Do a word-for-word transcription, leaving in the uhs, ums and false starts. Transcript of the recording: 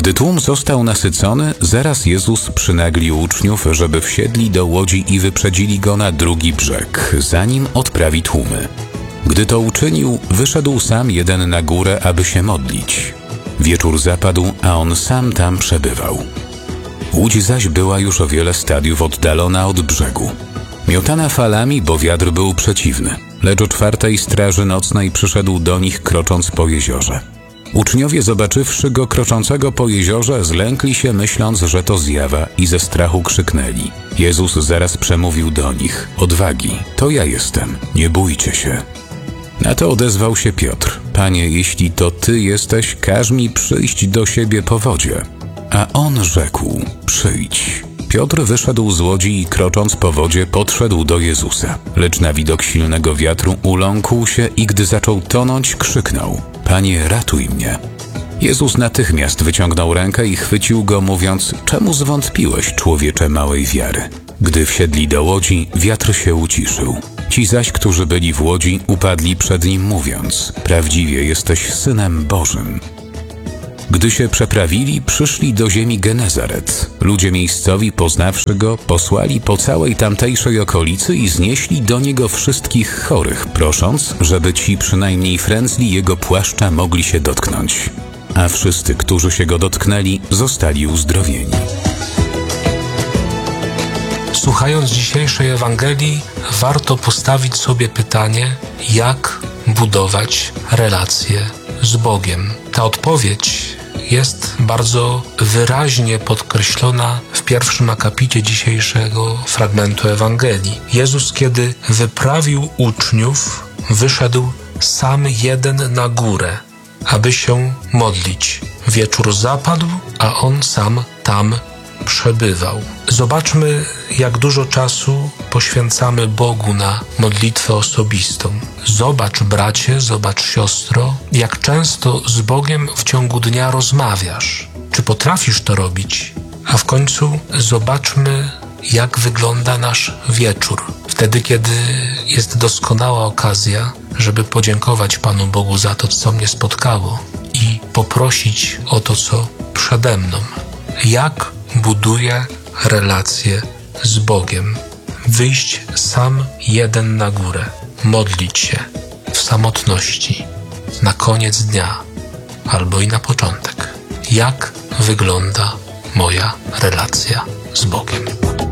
Gdy tłum został nasycony, zaraz Jezus przynaglił uczniów, żeby wsiedli do łodzi i wyprzedzili go na drugi brzeg, zanim odprawi tłumy. Gdy to uczynił, wyszedł sam jeden na górę, aby się modlić. Wieczór zapadł, a on sam tam przebywał. Łódź zaś była już o wiele stadiów oddalona od brzegu. Miotana falami, bo wiatr był przeciwny, lecz o czwartej straży nocnej przyszedł do nich, krocząc po jeziorze. Uczniowie, zobaczywszy go kroczącego po jeziorze, zlękli się, myśląc, że to zjawa, i ze strachu krzyknęli. Jezus zaraz przemówił do nich: odwagi, to ja jestem, nie bójcie się. Na to odezwał się Piotr: Panie, jeśli to Ty jesteś, każ mi przyjść do siebie po wodzie. A on rzekł: przyjdź. Piotr wyszedł z łodzi i krocząc po wodzie podszedł do Jezusa. Lecz na widok silnego wiatru uląkł się i gdy zaczął tonąć, krzyknął: Panie, ratuj mnie. Jezus natychmiast wyciągnął rękę i chwycił go, mówiąc: czemu zwątpiłeś, człowiecze małej wiary? Gdy wsiedli do łodzi, wiatr się uciszył. Ci zaś, którzy byli w łodzi, upadli przed nim, mówiąc: prawdziwie jesteś Synem Bożym. Gdy się przeprawili, przyszli do ziemi Genezaret. Ludzie miejscowi, poznawszy go, posłali po całej tamtejszej okolicy i znieśli do niego wszystkich chorych, prosząc, żeby ci przynajmniej frędzli jego płaszcza mogli się dotknąć. A wszyscy, którzy się go dotknęli, zostali uzdrowieni. Słuchając dzisiejszej Ewangelii, warto postawić sobie pytanie, jak budować relacje z Bogiem. Ta odpowiedź jest bardzo wyraźnie podkreślona w pierwszym akapicie dzisiejszego fragmentu Ewangelii. Jezus, kiedy wyprawił uczniów, wyszedł sam jeden na górę, aby się modlić. Wieczór zapadł, a on sam tam przebywał. Zobaczmy, jak dużo czasu poświęcamy Bogu na modlitwę osobistą. Zobacz, bracie, zobacz, siostro, jak często z Bogiem w ciągu dnia rozmawiasz. Czy potrafisz to robić? A w końcu zobaczmy, jak wygląda nasz wieczór. Wtedy, kiedy jest doskonała okazja, żeby podziękować Panu Bogu za to, co mnie spotkało i poprosić o to, co przede mną. Jak buduję relacje z Bogiem? Wyjść sam jeden na górę, modlić się w samotności, na koniec dnia albo i na początek. Jak wygląda moja relacja z Bogiem?